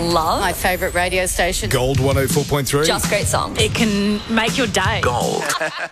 love. My favourite radio station. Gold 104.3. Just great songs. It can make your day. Gold.